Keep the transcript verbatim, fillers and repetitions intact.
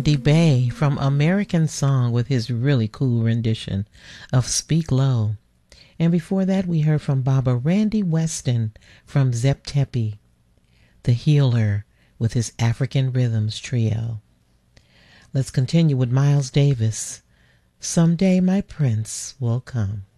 Andy Bay from American Song with his really cool rendition of Speak Low. And before that, we heard from Baba Randy Weston from Zep Tepi, The Healer with his African Rhythms Trio. Let's continue with Miles Davis. Someday My Prince Will Come.